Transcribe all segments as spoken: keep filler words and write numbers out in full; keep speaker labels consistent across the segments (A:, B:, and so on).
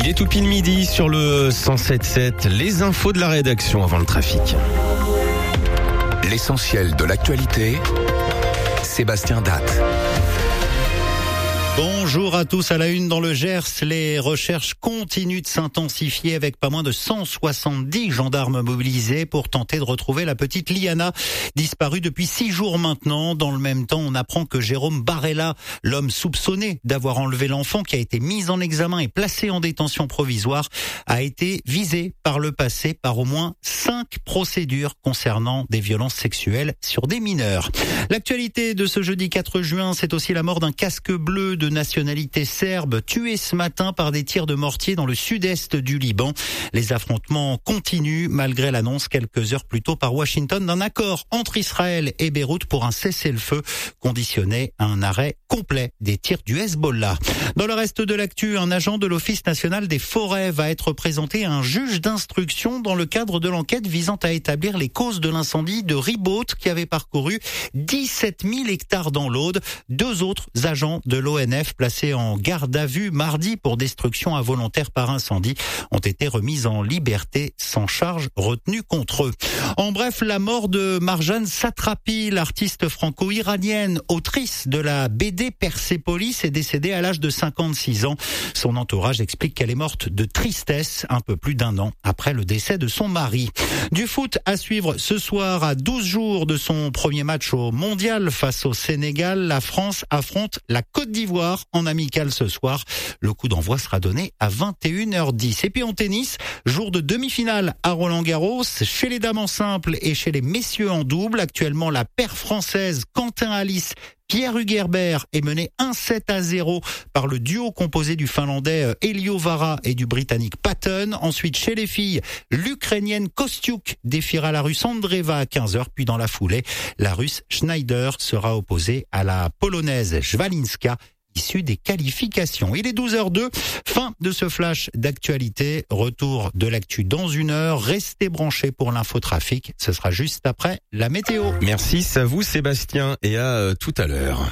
A: Il est tout pile midi sur le cent sept sept, les infos de la rédaction avant le trafic.
B: L'essentiel de l'actualité, Sébastien Datte.
C: Bonjour à tous, à la une dans le Gers, les recherches continuent de s'intensifier avec pas moins de cent soixante-dix gendarmes mobilisés pour tenter de retrouver la petite Liana, disparue depuis six jours maintenant. Dans le même temps, on apprend que Jérôme Barella, l'homme soupçonné d'avoir enlevé l'enfant qui a été mis en examen et placé en détention provisoire, a été visé par le passé par au moins cinq procédures concernant des violences sexuelles sur des mineurs. L'actualité de ce jeudi quatre juin, c'est aussi la mort d'un casque bleu de nationalité serbe tué ce matin par des tirs de mortier dans le sud-est du Liban. Les affrontements continuent malgré l'annonce quelques heures plus tôt par Washington d'un accord entre Israël et Beyrouth pour un cessez-le-feu conditionné à un arrêt complet des tirs du Hezbollah. Dans le reste de l'actu, un agent de l'Office national des forêts va être présenté à un juge d'instruction dans le cadre de l'enquête visant à établir les causes de l'incendie de Ribault qui avait parcouru dix-sept mille hectares dans l'Aude. Deux autres agents de l'O N F placés en garde à vue mardi pour destruction involontaire par incendie ont été remis en liberté sans charge retenue contre eux. En bref, la mort de Marjane Satrapi, l'artiste franco-iranienne, autrice de la B D Persépolis, est décédée à l'âge de cinquante-six ans. Son entourage explique qu'elle est morte de tristesse un peu plus d'un an après le décès de son mari. Du foot à suivre ce soir à douze jours de son premier match au Mondial face au Sénégal. La France affronte la Côte d'Ivoire en amical ce soir. Le coup d'envoi sera donné à vingt et une heures dix. Et puis en tennis, jour de demi-finale à Roland-Garros, chez les dames en simple et chez les messieurs en double. Actuellement, la paire française Quentin Halys Pierre Hugerbert est mené un sept à zéro par le duo composé du Finlandais Elio Vara et du Britannique Patton. Ensuite, chez les filles, l'Ukrainienne Kostiuk défiera la Russe Andreeva à quinze heures. Puis dans la foulée, la Russe Schneider sera opposée à la Polonaise Jwalinska, issue des qualifications. Il est douze heures deux, fin de ce flash d'actualité. Retour de l'actu dans une heure. Restez branchés pour l'infotrafic. Ce sera juste après la météo.
A: Merci à vous Sébastien et à euh, tout à l'heure.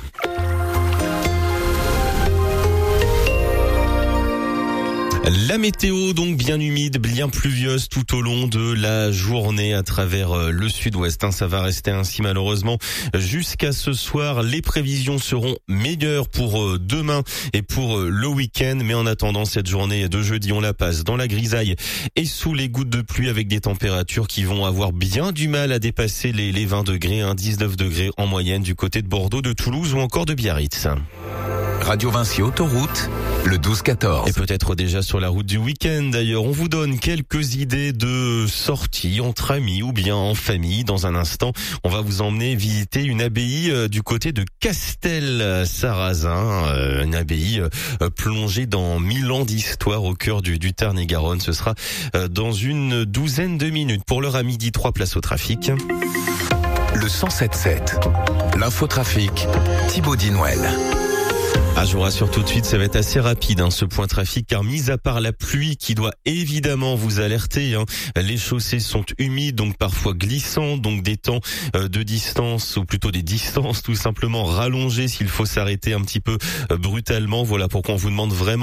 A: La météo donc bien humide, bien pluvieuse tout au long de la journée à travers le sud-ouest. Ça va rester ainsi malheureusement jusqu'à ce soir. Les prévisions seront meilleures pour demain et pour le week-end. Mais en attendant, cette journée de jeudi, on la passe dans la grisaille et sous les gouttes de pluie avec des températures qui vont avoir bien du mal à dépasser les, les vingt degrés, hein, dix-neuf degrés en moyenne du côté de Bordeaux, de Toulouse ou encore de Biarritz.
B: Radio Vinci Autoroute, le douze quatorze.
A: Et peut-être déjà sur la route du week-end d'ailleurs. On vous donne quelques idées de sorties entre amis ou bien en famille. Dans un instant, on va vous emmener visiter une abbaye euh, du côté de Castel-Sarrazin. Euh, une abbaye euh, plongée dans mille ans d'histoire au cœur du, du Tarn-et-Garonne. Ce sera euh, dans une douzaine de minutes. Pour l'heure à midi, trois places au trafic.
B: Le cent sept sept, l'infotrafic, Thibaut Dinouel.
A: Ah, je vous rassure tout de suite, ça va être assez rapide hein, ce point trafic, car mis à part la pluie qui doit évidemment vous alerter, hein, les chaussées sont humides, donc parfois glissantes, donc des temps euh, de distance, ou plutôt des distances tout simplement rallongées s'il faut s'arrêter un petit peu euh, brutalement. Voilà pourquoi on vous demande vraiment